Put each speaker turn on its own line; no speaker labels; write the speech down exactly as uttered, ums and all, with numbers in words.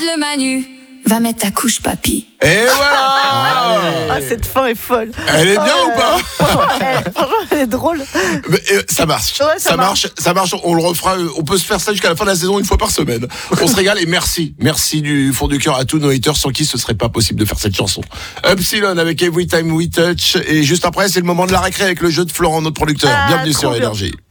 le Manu. Va mettre ta couche, papy.
Et voilà.
Ah, cette fin est folle.
Elle est bien
Oh,
ou pas?
Franchement, elle, franchement, elle est drôle.
Mais, euh, ça marche.
Ouais, ça
ça marche. marche. Ça marche. On le refera. On peut se faire ça jusqu'à la fin de la saison une fois par semaine. On se régale et merci. Merci du fond du cœur à tous nos haters sans qui ce serait pas possible de faire cette chanson. Upsilon avec Every Time We Touch. Et juste après, c'est le moment de la récré avec le jeu de Florent, notre producteur.
Ah,
Bienvenue
trop
sur
bien.
Énergie.